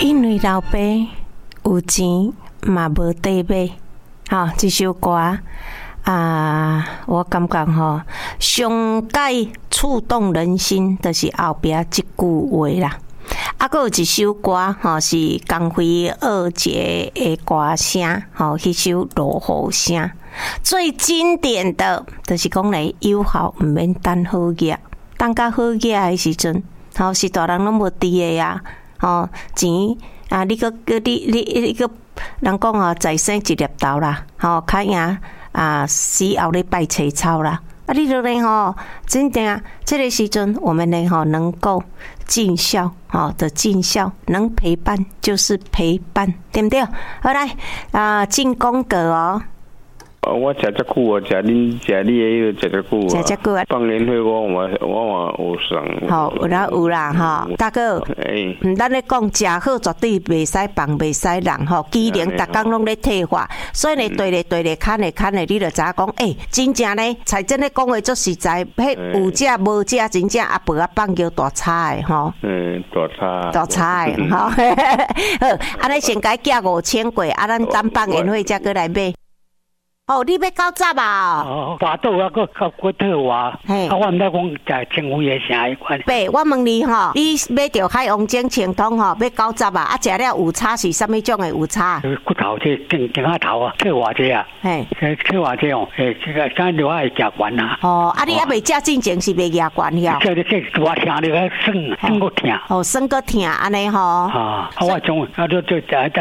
因为老爸有钱嘛无地买，这首歌我感觉上解触动人心，就是后壁这句话啦。还有一首歌是江辉二姐的歌声，迄首落雨声。最经典的就是讲咧，有效毋免等好业，等到好业的时阵，是大人拢无伫的啊，钱你个人讲再生一粒豆啦，较赢死后咧拜青草啦。你就咧真正这个时阵，我们呢能够尽孝的尽孝，能陪伴就是陪伴，对不对？好来进功格哦。 我食遮久哦，食恁食你的食遮久啊。食遮久啊！放年会我有送。 好，有啦大哥。咱咧讲食好绝对袂使放袂使人机灵逐工拢咧退化，所以呢对咧看咧，你就知讲真正咧，才真咧讲话足实在，迄有食无食，真正阿婆放叫大差的大差的好，安尼先该寄5000过，咱等放年会才过来买。你要搞杂啊？ 花豆啊，搁骨头啊，我毋知讲食清辉的啥迄款。 爸，我问你你买着海王精清汤要搞杂啊？食了有差是啥物种的有差？ 骨头这颈仔头啊，去偌济啊？去偌济哦？这个咱就爱食悬啊。 你还未食进前是未牙悬呀？ 这我听你个酸个疼。 酸个疼安尼我种就食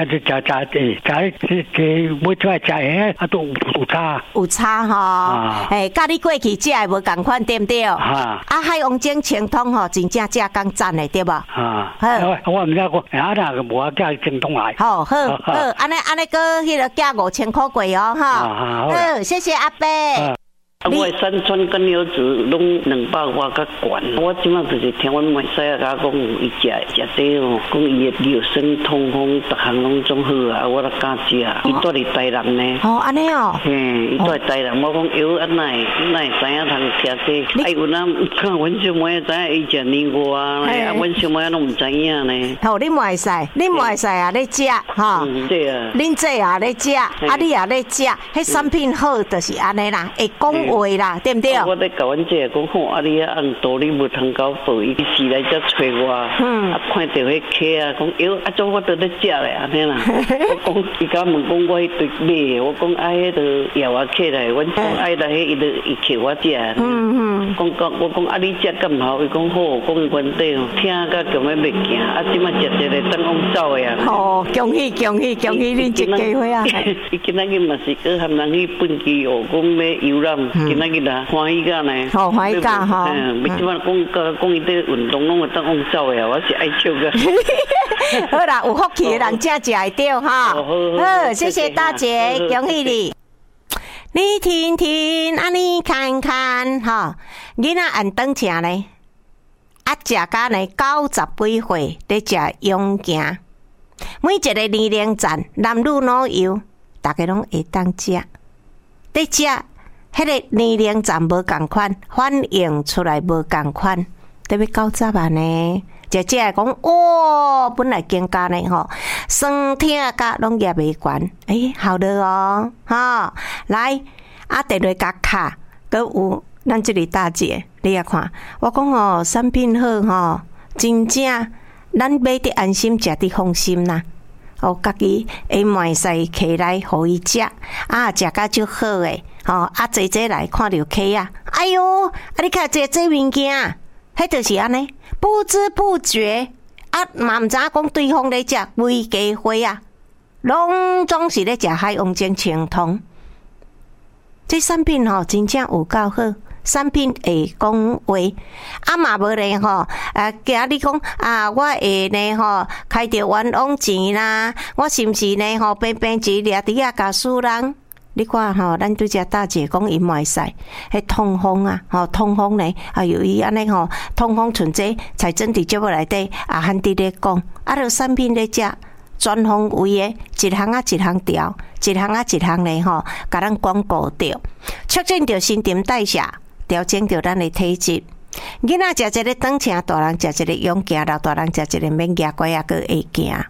每出来食都。 有差甲你过去食的无共款，对不对？海王精清汤真正食讲赞的，对吧？ 我毋知讲那无寄精通来。好， 安尼个迄个寄5000块过哦，好，谢谢阿伯。 我的山川跟牛子拢200瓦较悬，我即马就是听阮妹婿啊甲讲，伊食这讲伊的尿酸、痛风，逐项拢总好啊，我都敢食。伊住伫台南呢。 安尼哦。 伊住伫台南，我讲哟，哪会知影通听这？有人看阮小妹知影伊食年货啊，阮小妹拢毋知影呢。 你袂使啊，咧食对啊。 恁这啊咧食，你也咧食，迄产品好就是安尼啦，会讲。话啦，对不对？ 我咧甲阮姐讲好，你按道理无通搞报，伊时来才找我。看到迄客啊，讲哟，怎我都咧食咧安尼啦。我讲伊甲问讲我迄对买，我讲迄个邀我客来，阮讲来迄伊客我食。我讲你食咁好，伊讲好，讲原地听甲咁样袂惊，即马食一个当往走的啊。 恭喜恁这机会啊！ 伊今仔日嘛是去含人去本期学讲要游览。今仔日啦，欢喜甲呢， 欢喜甲袂即摆讲伊这运动拢会当往走的，我是爱笑个。 好啦，有福气的人才食会到好，谢谢大姐，恭喜你。你听听，你看看囡仔按当吃呢，食甲呢90几岁咧食勇健，每一个年龄层男女老幼，大家拢会当食，咧食。迄个年龄层无共款，反映出来无共款，特别搞杂啊呢？姐姐讲，本来健康呢酸痛甲拢也袂悬，好的哦，来电话甲卡，搁有咱这里大姐，你也看，我讲产品好真正咱买得安心，食得放心啦。家己会卖使起来，互伊食食甲足好诶。坐来看到客啊，哎哟，你看这物件，迄就是安尼，不知不觉嘛毋知影讲对方咧食规家伙啊，拢总是咧食海王精清汤。这产品真正有够好。产品会讲话，嘛无咧今日讲我会呢开着冤枉钱啦，我是毋是呢平一掠伫遐甲输人？你看咱对遮大姐讲伊卖使，迄通风啊，通风呢由于安尼通风存在，才真伫节目内底汉伫咧讲，就产品咧食。全方位的，一项一项调，一项一项咧甲咱广告着，促进着新陈代谢。调整着咱的体质，囡仔食一个长青，大人食一个勇健，老大人食一个免牙关啊，个会行。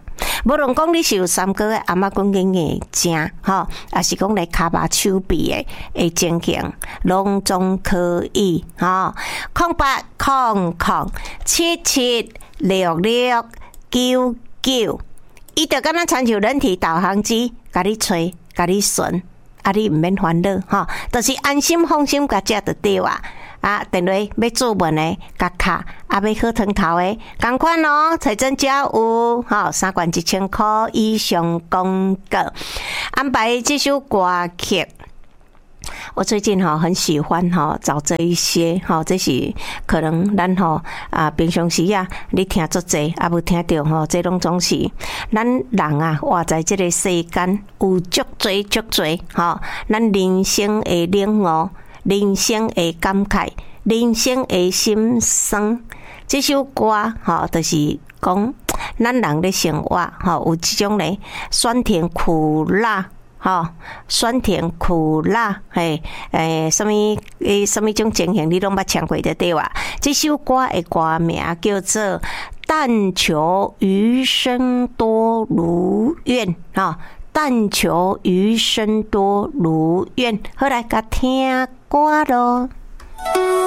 无论讲你是有3个月阿嬷滚紧的正吼，还是讲来骹把手臂的情形，拢总可以吼。0800776699，伊就敢若亲像人体导航机，甲你吹，甲你顺，啊，你毋免烦恼吼，就是安心放心甲食就对啊。啊，电话要注文的，甲卡啊，要喝汤头的，同款哦。财政只有3罐1000块以上公告。安排这首歌曲，我最近很喜欢找这一些这是可能咱平常时你听足济啊，无听到这拢总是咱人活在这个世间有足济咱人生的领悟。人生的感慨，人生的心酸。这首歌就是讲咱人的生活有这种嘞酸甜苦辣酸甜苦辣什么种情形你拢捌唱过的对哇？这首歌的歌名叫做《但求余生多如愿》但求余生多如愿。好来，甲听歌咯。